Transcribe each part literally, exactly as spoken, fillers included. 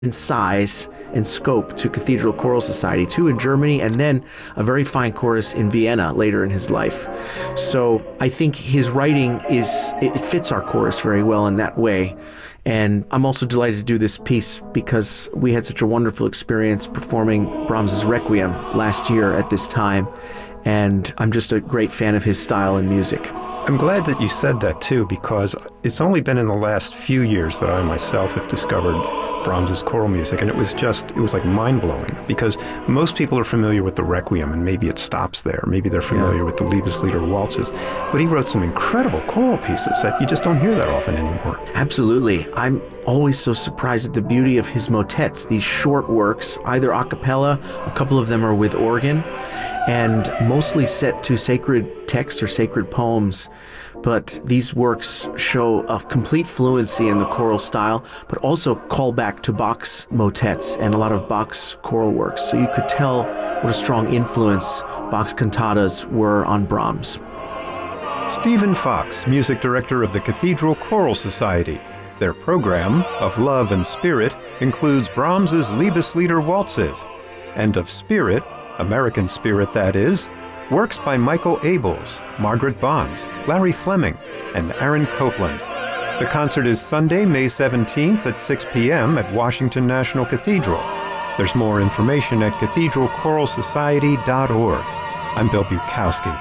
in size and scope to Cathedral Choral Society, two in Germany, and then a very fine chorus in Vienna later in his life. So I think his writing is, it fits our chorus very well in that way. And I'm also delighted to do this piece because we had such a wonderful experience performing Brahms's Requiem last year at this time. And I'm just a great fan of his style and music. I'm glad that you said that too, because it's only been in the last few years that I myself have discovered Brahms's choral music, and it was just, it was like mind-blowing, because most people are familiar with the Requiem, and maybe it stops there. Maybe they're familiar yeah. with the Liebeslieder waltzes, but he wrote some incredible choral pieces that you just don't hear that often anymore. Absolutely. I'm always so surprised at the beauty of his motets, these short works, either a cappella, a couple of them are with organ, and mostly set to sacred texts or sacred poems. But these works show a complete fluency in the choral style, but also call back to Bach's motets and a lot of Bach's choral works. So you could tell what a strong influence Bach's cantatas were on Brahms. Stephen Fox, music director of the Cathedral Choral Society. Their program, Of Love and Spirit, includes Brahms's Liebeslieder waltzes, and of Spirit, American Spirit that is, works by Michael Abels, Margaret Bonds, Larry Fleming, and Aaron Copland. The concert is Sunday, May seventeenth at six p.m. at Washington National Cathedral. There's more information at cathedral choral society dot org. I'm Bill Bukowski.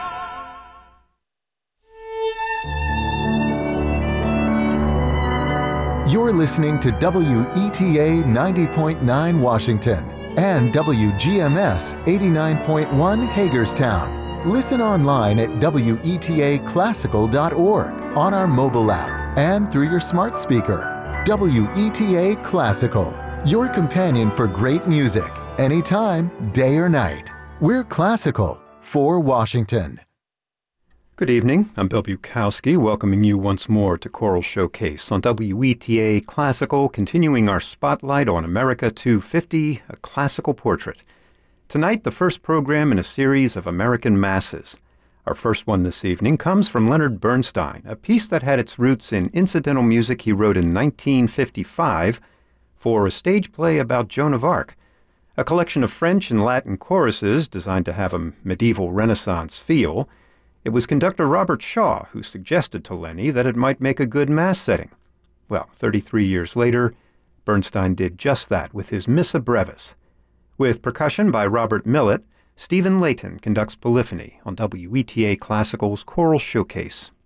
You're listening to W E T A ninety point nine Washington and W G M S eighty-nine point one Hagerstown. Listen online at W E T A classical dot org, on our mobile app, and through your smart speaker. W E T A Classical, your companion for great music, anytime, day or night. We're classical for Washington. Good evening. I'm Bill Bukowski, welcoming you once more to Choral Showcase on W E T A Classical, continuing our spotlight on America two fifty, a classical portrait. Tonight, the first program in a series of American masses. Our first one this evening comes from Leonard Bernstein, a piece that had its roots in incidental music he wrote in nineteen fifty-five for a stage play about Joan of Arc, a collection of French and Latin choruses designed to have a medieval Renaissance feel. It was conductor Robert Shaw who suggested to Lenny that it might make a good mass setting. Well, thirty-three years later, Bernstein did just that with his Missa Brevis. With percussion by Robert Millett, Stephen Layton conducts Polyphony on W E T A Classical's Choral Showcase.